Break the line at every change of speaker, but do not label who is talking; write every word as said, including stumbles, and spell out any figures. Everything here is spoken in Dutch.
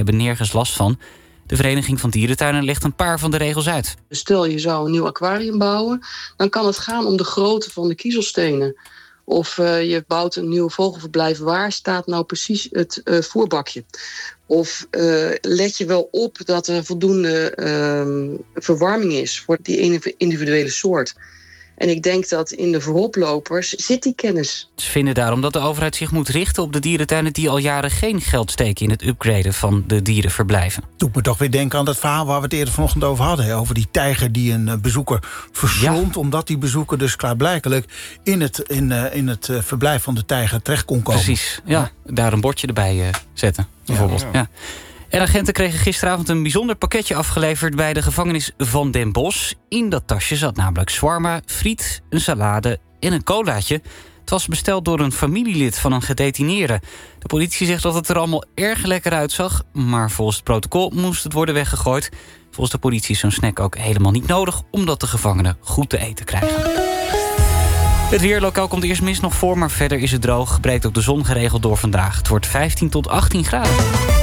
hebben nergens last van. De Vereniging van Dierentuinen legt een paar van de regels uit.
Stel je zou een nieuw aquarium bouwen, dan kan het gaan om de grootte van de kiezelstenen. Of uh, je bouwt een nieuw vogelverblijf, waar staat nou precies het uh, voerbakje? Of uh, let je wel op dat er voldoende uh, verwarming is voor die individuele soort. En ik denk dat in de vooroplopers zit die kennis.
Ze vinden daarom dat de overheid zich moet richten op de dierentuinen die al jaren geen geld steken in het upgraden van de dierenverblijven.
Doet me toch weer denken aan dat verhaal waar we het eerder vanochtend over hadden. Hè? Over die tijger die een uh, bezoeker verslond. Ja. Omdat die bezoeker dus klaarblijkelijk in het, in, uh, in het uh, verblijf van de tijger terecht kon komen.
Precies, ja. ja. Daar een bordje erbij uh, zetten, bijvoorbeeld. Ja, ja. Ja. En agenten kregen gisteravond een bijzonder pakketje afgeleverd bij de gevangenis van Den Bosch. In dat tasje zat namelijk shawarma, friet, een salade en een colaatje. Het was besteld door een familielid van een gedetineerde. De politie zegt dat het er allemaal erg lekker uitzag, maar volgens het protocol moest het worden weggegooid. Volgens de politie is zo'n snack ook helemaal niet nodig, omdat de gevangenen goed te eten krijgen. Het weer, lokaal komt eerst mist nog voor, maar verder is het droog. Breekt ook de zon geregeld door vandaag. Het wordt vijftien tot achttien graden.